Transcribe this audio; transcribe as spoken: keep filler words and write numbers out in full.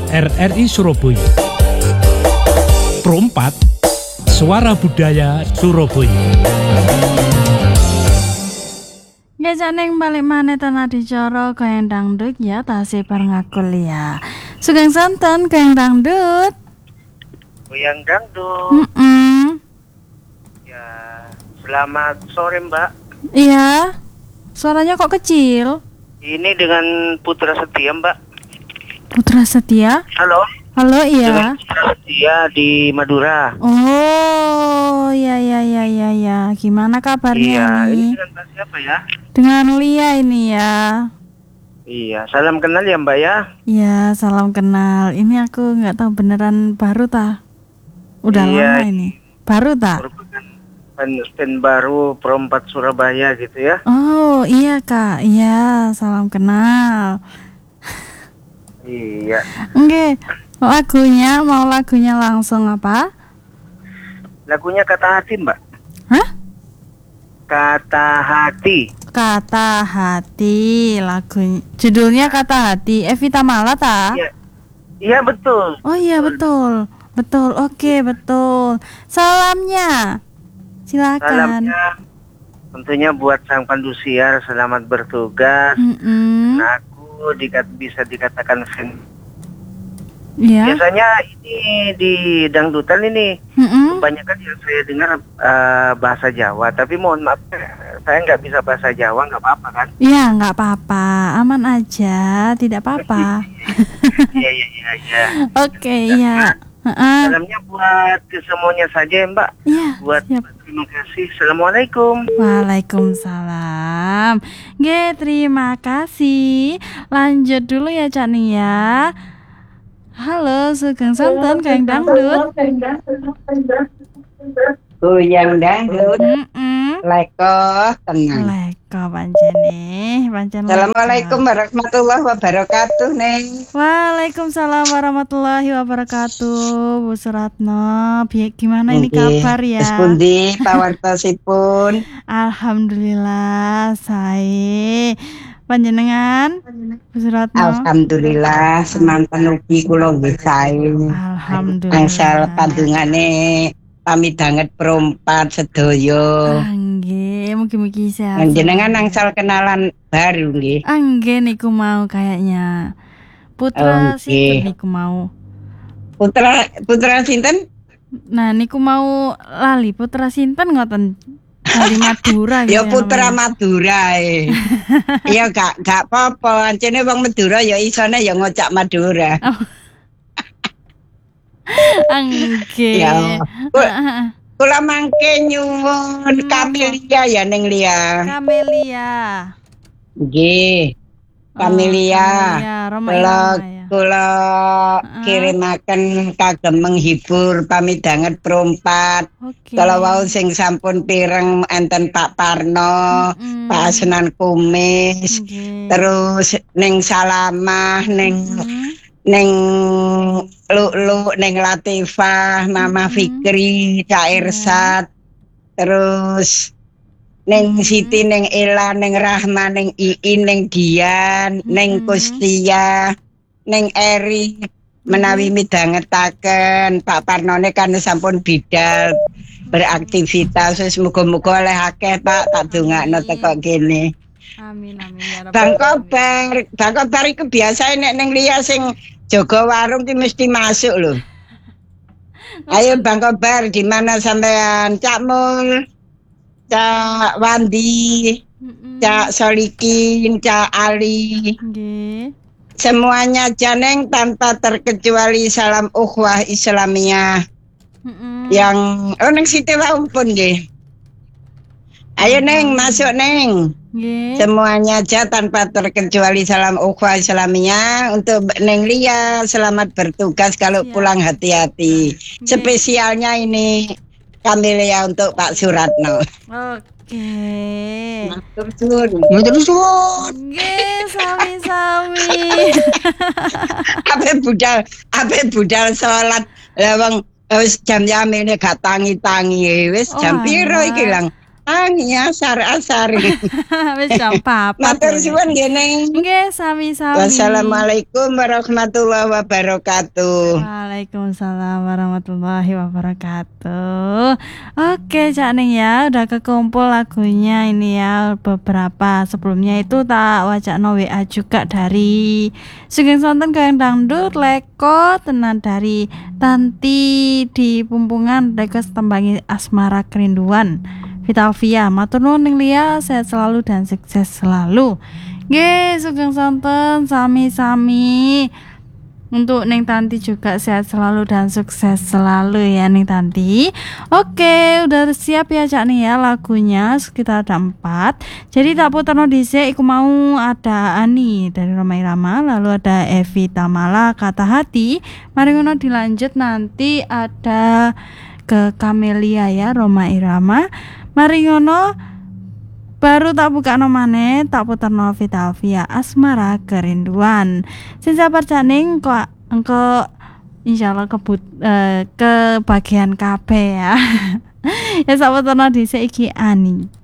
R R I Surabaya. Pro empat, Suara Budaya Surabaya. Ngejak neng balik maneh tanah dicara goyang dangdut ya tasih bareng aku Lia. Sugeng santen goyang dangdut. Goyang dangdut. Mm-mm. Ya, selamat sore Mbak. Iya. Suaranya kok kecil? Ini dengan Putra Setia Mbak. Putra Setia? Halo. Halo, iya. Dengan Putra Setia di Madura. Oh, ya ya ya ya ya. Gimana kabarnya Iya, nih? ini dengan Mbak siapa ya? Dengan Lia ini ya. Iya, salam kenal ya Mbak ya. Iya, salam kenal. Ini aku nggak tahu beneran baru tah. Udah Iya. lama ini. Baru tak? Merupakan stand baru Pro empat Surabaya gitu ya. Oh, iya Kak. Iya, salam kenal. Iya. Oke. Lagunya mau lagunya langsung apa? Lagunya Kata Hati Mbak. Hah? Kata Hati. Kata Hati, lagu judulnya Kata Hati. Evita Mala ta? Iya. Iya betul. Oh iya betul. Betul. Oke, betul. Salamnya. Silakan. Salamnya tentunya buat sang pandusiar, selamat bertugas. Mm-mm. Nah, aku dikat, bisa dikatakan fan. Iya. Biasanya ini di dangdutan ini Mm-mm. kebanyakan yang saya dengar eh, bahasa Jawa, tapi mohon maaf saya nggak bisa bahasa Jawa, nggak apa-apa kan? Iya, nggak apa-apa, aman aja, tidak apa-apa. Iya iya iya. iya. Oke, iya. Heeh. Salamnya buat kesemuanya saja ya Mbak. Iya. Buat Siap. terima kasih. Assalamualaikum. Waalaikumsalam. Nge, terima kasih. Lanjut dulu ya Cak Nia. Halo, Sugeng Santen, Goyang Dangdut. Goyang dangdut, Mm-mm. leko tenang. Leko pancene, pancen. Assalamualaikum warahmatullahi wabarakatuh, Neng. Waalaikumsalam warahmatullahi wabarakatuh. Bu Suratno, Bi- gimana ini kabar ya? Wis pundi pawartosipun? Alhamdulillah, saya panjenengan Bu Suratno. Alhamdulillah semanten ugi kula nggih sae. Alhamdulillah. Angsal pandungane pamidanget perompat sedaya. Angge, mugi-mugi sehat. Jenengan angsal kenalan baru nggih. Angge niku mau kayaknya. Oh, Putra nggih. sinten niku mau. Putra putra sinten? Nah, niku mau lali putra sinten ngoten dari Madura gitu Ya ya putra namanya. Madura e. Ya gak gak apa-apa, ancene wong Madura ya isone ya ngocak Madura. Angge. Ya. Kula mangke nyuwun Hmm. Kamelia ya Neng Lia. Kamelia. Nggih. Oh, Kamelia. Kamelia, Roma Kula Irama ya. kula Heeh. kirimaken kagem menghibur pamidanget perompat. Oke. Kalau wau sing sampun pireng enten Pak Parno, Mm-mm. Pak Senan Kumis, Nggih. terus Neng Salamah, Neng Mm-mm. Neng Lulu, Neng Latifah, Mama Mm-mm. Fikri, Cak Ya. Irsat, terus Neng Mm-mm. Siti, Neng Ela, Neng Rahma, Neng Iin, Neng Dian, Neng Mm-mm. Kustia, Neng Eri, menawi midhangetaken Pak Parnone kan sampun bidal beraktivitas, wis muga-muga oleh akeh Pak, tak dongakno teko kene. Amin amin ya Rabbal Bang alamin. Kobar, Bang Kobar iku biasa nek ning liya sing jaga warung ki mesti masuk lho. Ayo Bang Kobar, di mana sampean? Cak Mul, Cak Wandi, Mm-mm. Cak Solikin, Cak Ali. Nggih. Semuanya Janeng tanpa terkecuali salam ukhuwah Islamiyah Mm-mm. yang oh neng Siti Wampun nggih. Ayo Neng, masuk Neng. Nggih. Semuanya aja tanpa terkecuali salam ukhuwah Islamiyah untuk Neng Lia, selamat bertugas kalau Siap. pulang hati-hati. Spesialnya ini Kamelia untuk Pak Suratno. Oke. Matur suwun. Matur suwun. Nggih, sami-sami. Ape budal, ape budal salat. Lah wong wis jam jamene gak tangi-tangi wis jam Oh, piro alah. iki lang. ya asar-asari. Wis jam papat. Matur suwun nggih Neng. Nggih, sami-sami. Wassalamualaikum warahmatullahi wabarakatuh. Waalaikumsalam warahmatullahi wabarakatuh. Oke, Cak Ning ya, udah kekumpul lagunya ini ya beberapa. Sebelumnya itu tak wajak no W A juga dari Sugeng Sonten Goyang Dangdut Leko tenan dari Tanti di Pumpungan request tembangi Asmara Kerinduan. Vitalvia, matur nuwun ning Lia, sehat selalu dan sukses selalu. Nggih, Sugeng Sonten sami-sami. Untuk Neng Tanti juga sehat selalu dan sukses selalu ya Neng Tanti. Oke, udah siap ya Cak nih ya lagunya, sekitar ada empat. Jadi tak puterno dhisik iku mau ada Ani dari Roma Irama, lalu ada Evi Tamala Kata Hati. Mari ngono dilanjut nanti ada ke Kamelia ya Roma Irama. Mari ngono baru tak buka nomane tak puterno Vitalvia Asmara Kerinduan. Sing sabar janing kok engko insyaallah kebut eh, ke bagian K B ya. Ya sak puterno dhisik iki Ani.